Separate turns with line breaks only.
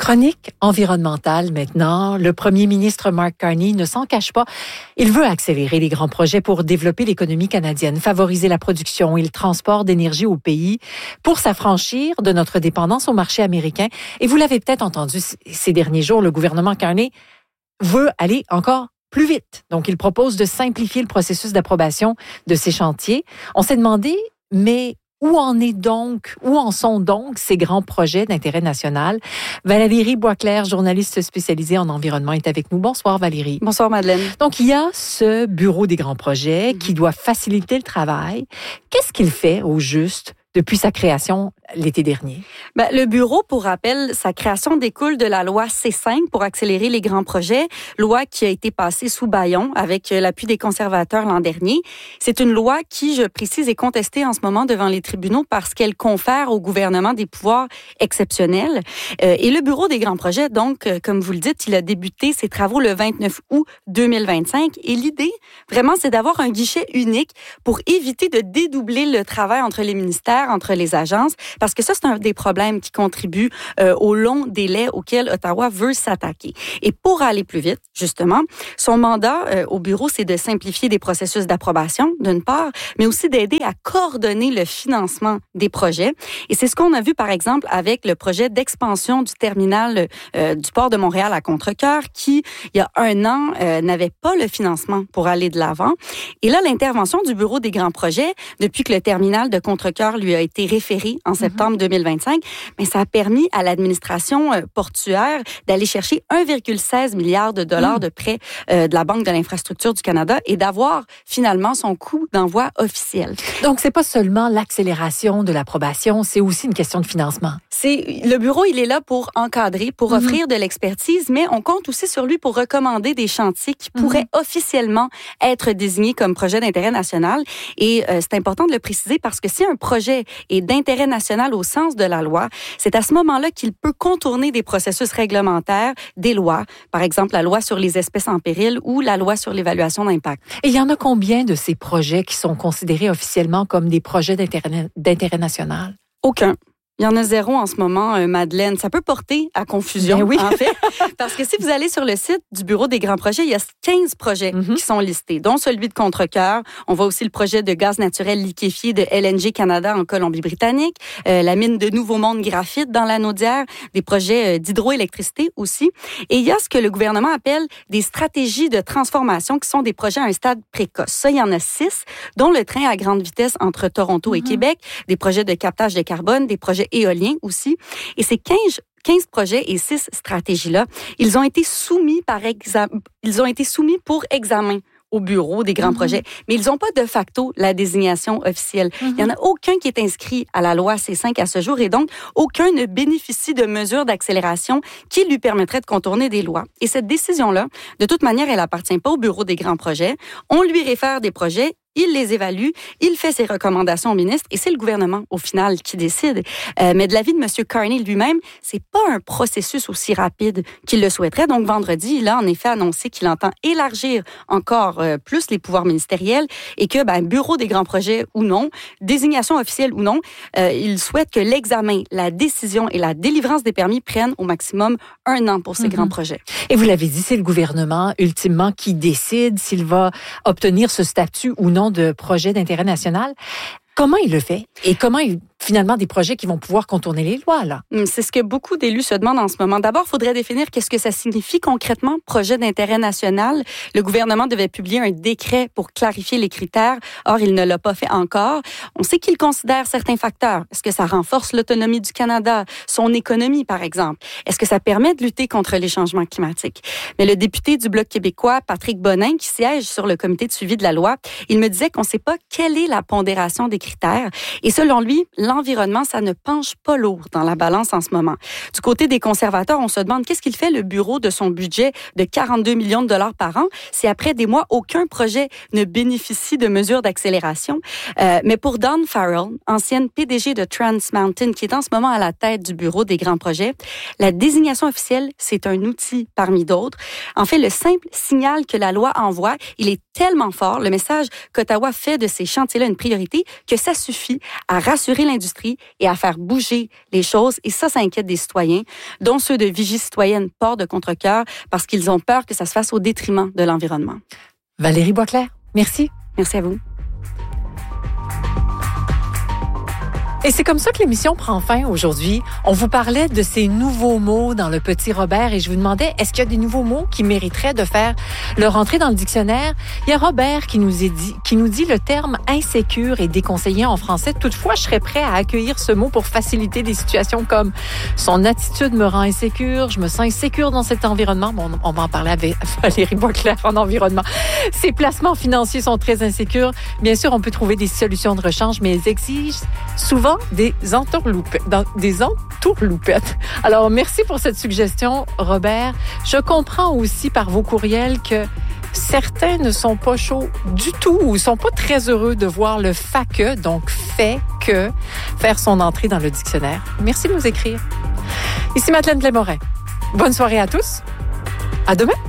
Chronique environnementale maintenant. Le premier ministre Mark Carney ne s'en cache pas. Il veut accélérer les grands projets pour développer l'économie canadienne, favoriser la production et le transport d'énergie au pays pour s'affranchir de notre dépendance au marché américain. Et vous l'avez peut-être entendu ces derniers jours, le gouvernement Carney veut aller encore plus vite. Donc, il propose de simplifier le processus d'approbation de ces chantiers. On s'est demandé, mais où en sont donc ces grands projets d'intérêt national? Valérie Boisclair, journaliste spécialisée en environnement, est avec nous. Bonsoir Valérie.
Bonsoir Madeleine.
Donc, il y a ce bureau des grands projets qui doit faciliter le travail. Qu'est-ce qu'il fait au juste depuis sa création l'été dernier?
Le bureau, pour rappel, sa création découle de la loi C5 pour accélérer les grands projets, loi qui a été passée sous bâillon avec l'appui des conservateurs l'an dernier. C'est une loi qui, je précise, est contestée en ce moment devant les tribunaux parce qu'elle confère au gouvernement des pouvoirs exceptionnels. Et le bureau des grands projets, donc, comme vous le dites, il a débuté ses travaux le 29 août 2025. Et l'idée, vraiment, c'est d'avoir un guichet unique pour éviter de dédoubler le travail entre les ministères, entre les agences, parce que ça, c'est un des problèmes qui contribue au long délai auquel Ottawa veut s'attaquer. Et pour aller plus vite, justement, son mandat au bureau, c'est de simplifier des processus d'approbation, d'une part, mais aussi d'aider à coordonner le financement des projets. Et c'est ce qu'on a vu, par exemple, avec le projet d'expansion du terminal du port de Montréal à Contrecœur, qui, il y a un an, n'avait pas le financement pour aller de l'avant. Et là, l'intervention du bureau des grands projets, depuis que le terminal de Contrecœur lui a été référé en septembre 2025, mais ça a permis à l'administration portuaire d'aller chercher 1,16 milliard de dollars de prêts de la Banque de l'infrastructure du Canada et d'avoir finalement son coût d'envoi officiel.
Donc, c'est pas seulement l'accélération de l'approbation, c'est aussi une question de financement.
Le bureau, il est là pour encadrer, pour offrir de l'expertise, mais on compte aussi sur lui pour recommander des chantiers qui pourraient officiellement être désignés comme projet d'intérêt national. Et c'est important de le préciser parce que si un projet est d'intérêt national au sens de la loi, c'est à ce moment-là qu'il peut contourner des processus réglementaires, des lois, par exemple la loi sur les espèces en péril ou la loi sur l'évaluation d'impact.
Et il y en a combien de ces projets qui sont considérés officiellement comme des projets d'intérêt national?
Aucun. Il y en a 0 en ce moment, Madeleine. Ça peut porter à confusion, en fait. Parce que si vous allez sur le site du Bureau des grands projets, il y a 15 projets qui sont listés, dont celui de Contrecœur. On voit aussi le projet de gaz naturel liquéfié de LNG Canada en Colombie-Britannique, la mine de Nouveau Monde Graphite dans la Naudière, des projets d'hydroélectricité aussi. Et il y a ce que le gouvernement appelle des stratégies de transformation qui sont des projets à un stade précoce. Ça, il y en a 6, dont le train à grande vitesse entre Toronto et Québec, des projets de captage de carbone, des projets éoliens aussi. Et ces 15 projets et 6 stratégies-là, ils ont été soumis pour examen au bureau des grands projets, mais ils n'ont pas de facto la désignation officielle. Il n'y en a aucun qui est inscrit à la loi C5 à ce jour et donc aucun ne bénéficie de mesures d'accélération qui lui permettraient de contourner des lois. Et cette décision-là, de toute manière, elle appartient pas au bureau des grands projets. On lui réfère des projets, il les évalue, il fait ses recommandations au ministre et c'est le gouvernement, au final, qui décide. Mais de l'avis de M. Carney lui-même, c'est pas un processus aussi rapide qu'il le souhaiterait. Donc, vendredi, il a en effet annoncé qu'il entend élargir encore plus les pouvoirs ministériels et que, bureau des grands projets ou non, désignation officielle ou non, il souhaite que l'examen, la décision et la délivrance des permis prennent au maximum 1 an pour ces grands projets.
Et vous l'avez dit, c'est le gouvernement, ultimement, qui décide s'il va obtenir ce statut ou non de projet d'intérêt national. Comment il le fait? Et comment finalement des projets qui vont pouvoir contourner les lois, là?
C'est ce que beaucoup d'élus se demandent en ce moment. D'abord, il faudrait définir qu'est-ce que ça signifie concrètement, projet d'intérêt national. Le gouvernement devait publier un décret pour clarifier les critères. Or, il ne l'a pas fait encore. On sait qu'il considère certains facteurs. Est-ce que ça renforce l'autonomie du Canada, son économie, par exemple? Est-ce que ça permet de lutter contre les changements climatiques? Mais le député du Bloc québécois, Patrick Bonin, qui siège sur le comité de suivi de la loi, il me disait qu'on ne sait pas quelle est la pondération des critères. Et selon lui, l'environnement, ça ne penche pas lourd dans la balance en ce moment. Du côté des conservateurs, on se demande qu'est-ce qu'il fait le bureau de son budget de 42 millions de dollars par an si après des mois, aucun projet ne bénéficie de mesures d'accélération. Mais pour Dawn Farrell, ancienne PDG de Trans Mountain, qui est en ce moment à la tête du bureau des grands projets, la désignation officielle, c'est un outil parmi d'autres. En fait, le simple signal que la loi envoie, il est tellement fort, le message qu'Ottawa fait de ces chantiers-là une priorité, que ça suffit à rassurer l'industrie industrie et à faire bouger les choses. Et ça inquiète des citoyens, dont ceux de Vigie citoyenne Port de Contrecœur, parce qu'ils ont peur que ça se fasse au détriment de l'environnement.
Valérie Boisclair, merci.
Merci à vous.
Et c'est comme ça que l'émission prend fin aujourd'hui. On vous parlait de ces nouveaux mots dans le Petit Robert et je vous demandais, est-ce qu'il y a des nouveaux mots qui mériteraient de faire leur entrée dans le dictionnaire? Il y a Robert qui nous dit le terme insécure est déconseillé en français. Toutefois, je serais prêt à accueillir ce mot pour faciliter des situations comme son attitude me rend insécure, je me sens insécure dans cet environnement. Bon, on va en parler avec Valérie Boisclair en environnement. Ses placements financiers sont très insécures. Bien sûr, on peut trouver des solutions de rechange, mais elles exigent souvent des entourloupettes. Alors, merci pour cette suggestion, Robert. Je comprends aussi par vos courriels que certains ne sont pas chauds du tout ou sont pas très heureux de voir le FAQ, donc fait que, faire son entrée dans le dictionnaire. Merci de nous écrire. Ici Madeleine Blais-Morin. Bonne soirée à tous. À demain.